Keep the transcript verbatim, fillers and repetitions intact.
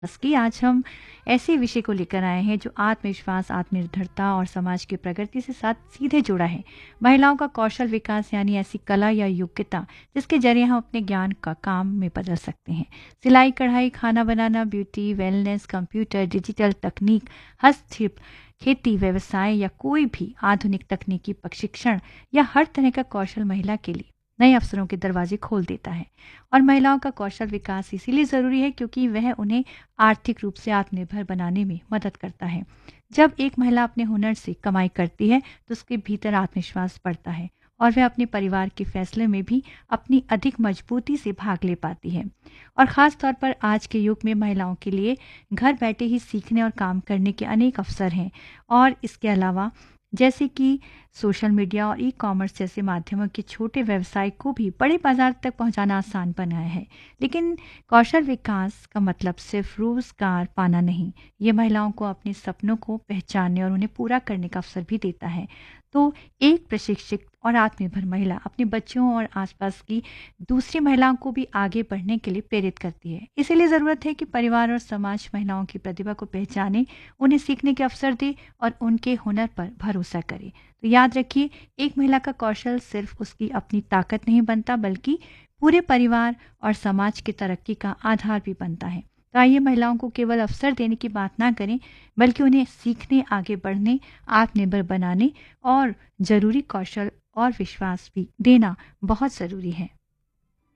बस कि आज हम ऐसे विषय को लेकर आए हैं जो आत्मविश्वास, आत्मनिर्भरता और समाज की प्रगति से साथ सीधे जुड़ा है। महिलाओं का कौशल विकास यानी ऐसी कला या योग्यता जिसके जरिए हम अपने ज्ञान का काम में बदल सकते हैं। सिलाई, कढ़ाई, खाना बनाना, ब्यूटी, वेलनेस, कंप्यूटर, डिजिटल तकनीक, हस्तशिल्प, खेती, व्यवसाय या कोई भी आधुनिक तकनीकी प्रशिक्षण या हर तरह का कौशल महिला के लिए नए अवसरों के दरवाजे खोल देता है। और महिलाओं का कौशल विकास इसीलिए ज़रूरी है क्योंकि वह उन्हें आर्थिक रूप से आत्मनिर्भर बनाने में मदद करता है। जब एक महिला अपने हुनर से कमाई करती है तो उसके भीतर आत्मविश्वास बढ़ता है और वह अपने परिवार के फैसले में भी अपनी अधिक मजबूती से भाग ले पाती है। और ख़ास तौर पर आज के युग में महिलाओं के लिए घर बैठे ही सीखने और काम करने के अनेक अवसर हैं। और इसके अलावा जैसे कि सोशल मीडिया और ई कॉमर्स जैसे माध्यमों के छोटे व्यवसाय को भी बड़े बाजार तक पहुंचाना आसान बनाया है। लेकिन कौशल विकास का मतलब सिर्फ रोजगार पाना नहीं, ये महिलाओं को अपने सपनों को पहचानने और उन्हें पूरा करने का अवसर भी देता है। तो एक प्रशिक्षित और आत्मनिर्भर महिला अपने बच्चों और आसपास की दूसरी महिलाओं को भी आगे बढ़ने के लिए प्रेरित करती है। इसीलिए ज़रूरत है कि परिवार और समाज महिलाओं की प्रतिभा को पहचाने, उन्हें सीखने के अवसर दे और उनके हुनर पर भरोसा करे। तो याद रखिए, एक महिला का कौशल सिर्फ उसकी अपनी ताकत नहीं बनता बल्कि पूरे परिवार और समाज की तरक्की का आधार भी बनता है। तो आइए महिलाओं को केवल अवसर देने की बात ना करें बल्कि उन्हें सीखने, आगे बढ़ने, आत्मनिर्भर बनाने और ज़रूरी कौशल और विश्वास भी देना बहुत ज़रूरी है।